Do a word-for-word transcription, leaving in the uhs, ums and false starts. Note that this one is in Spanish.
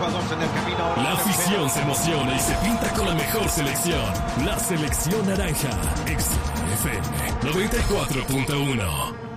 los dos en el camino. La afición se emociona y se pinta con la mejor selección. La selección naranja. X F M noventa y cuatro punto uno.